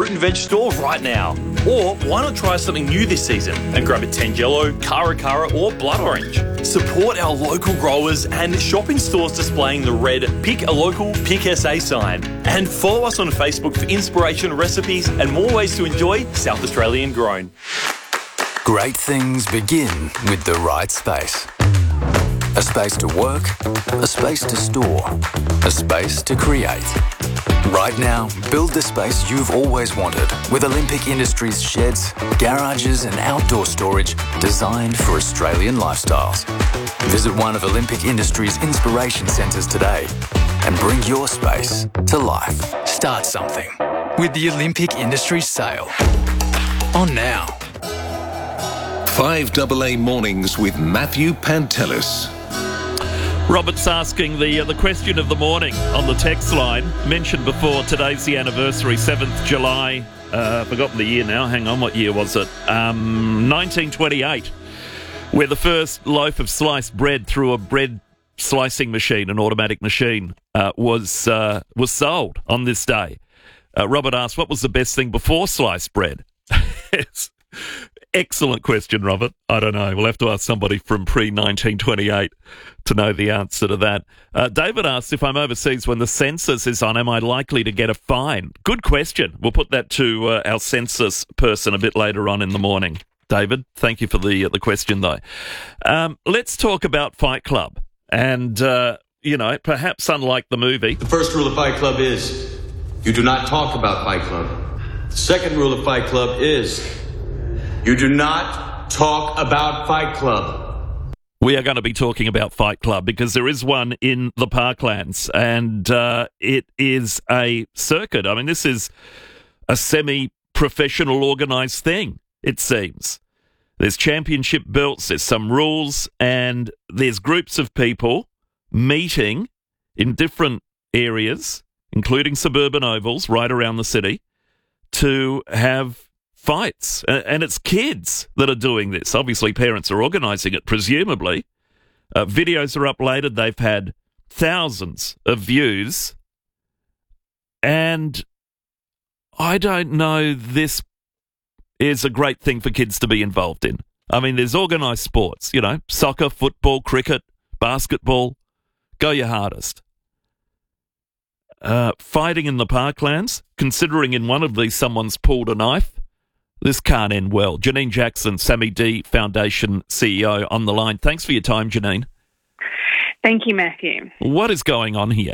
fruit and veg store right now. Or why not try something new this season and grab a Tangelo, Cara or Blood Orange. Support our local growers and shop in stores displaying the red Pick a Local, Pick SA sign. And follow us on Facebook for inspiration, recipes and more ways to enjoy South Australian grown. Great things begin with the right space. A space to work, a space to store, a space to create. Right now, build the space you've always wanted with Olympic Industries sheds, garages and outdoor storage designed for Australian lifestyles. Visit one of Olympic Industries' inspiration centres today and bring your space to life. Start something with the Olympic Industries sale. On now. 5AA Mornings with Matthew Pantelis. Robert's asking the question of the morning on the text line. Mentioned before, today's the anniversary, 7th July. Forgotten the year now. Hang on, what year was it? 1928, where the first loaf of sliced bread through a bread slicing machine, an automatic machine, was sold on this day. Robert asked, what was the best thing before sliced bread? Excellent question, Robert. I don't know. We'll have to ask somebody from pre-1928 to know the answer to that. David asks, if I'm overseas when the census is on, am I likely to get a fine? Good question. We'll put that to our census person a bit later on in the morning. David, thank you for the question, though. Let's talk about Fight Club. And, perhaps unlike the movie. The first rule of Fight Club is you do not talk about Fight Club. The second rule of Fight Club is you do not talk about Fight Club. We are going to be talking about Fight Club because there is one in the Parklands and it is a circuit. I mean, this is a semi-professional organised thing, it seems. There's championship belts, there's some rules, and there's groups of people meeting in different areas, including suburban ovals right around the city, to have fights. And it's kids that are doing this. Obviously, parents are organising it, presumably. Videos are uploaded. They've had thousands of views. And I don't know this is a great thing for kids to be involved in. I mean, there's organised sports, soccer, football, cricket, basketball. Go your hardest. Fighting in the Parklands, considering in one of these someone's pulled a knife, this can't end well. Janine Jackson, Sammy D Foundation CEO on the line. Thanks for your time, Janine. Thank you, Matthew. What is going on here?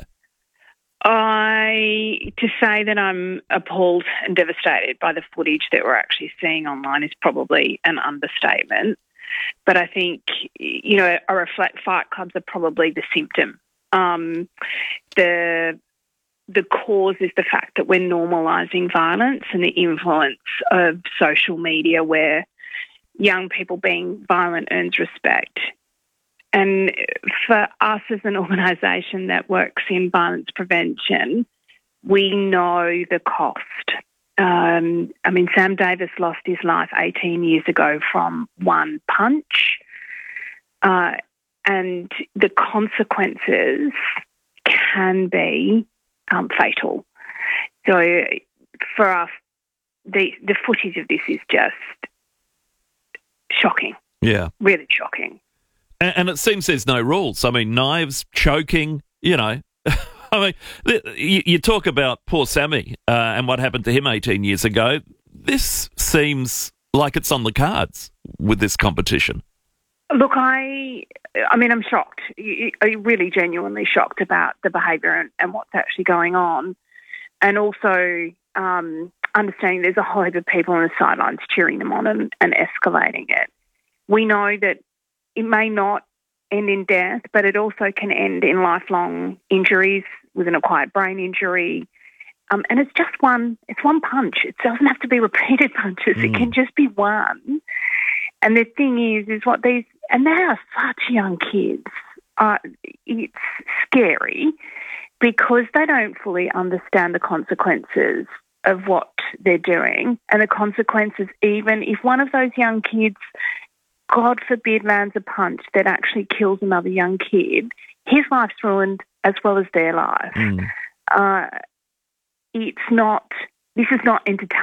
To say that I'm appalled and devastated by the footage that we're actually seeing online is probably an understatement. But I think, I reflect fight clubs are probably the symptom. The cause is the fact that we're normalising violence and the influence of social media where young people being violent earns respect. And for us as an organisation that works in violence prevention, we know the cost. Sam Davis lost his life 18 years ago from one punch, and the consequences can be fatal. So for us, the footage of this is just shocking. Yeah. Really shocking. And it seems there's no rules. I mean, knives, choking, I mean, you talk about poor Sammy and what happened to him 18 years ago. This seems like it's on the cards with this competition. Look, I'm shocked. I'm really genuinely shocked about the behaviour and what's actually going on. And also understanding there's a whole heap of people on the sidelines cheering them on and escalating it. We know that it may not end in death, but it also can end in lifelong injuries with an acquired brain injury. And it's one punch. It doesn't have to be repeated punches. It can just be one. And the thing is and they are such young kids. It's scary because they don't fully understand the consequences of what they're doing. And the consequences, even if one of those young kids, God forbid, lands a punch that actually kills another young kid, his life's ruined as well as their life. This is not entertainment.